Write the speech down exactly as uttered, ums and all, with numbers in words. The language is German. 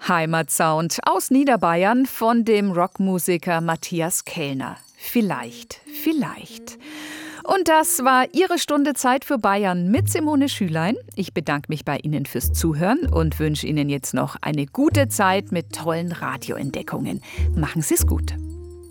Heimatsound aus Niederbayern von dem Rockmusiker Matthias Kellner. Vielleicht, vielleicht. Und das war Ihre Stunde Zeit für Bayern mit Simone Schülein. Ich bedanke mich bei Ihnen fürs Zuhören und wünsche Ihnen jetzt noch eine gute Zeit mit tollen Radioentdeckungen. Machen Sie es gut.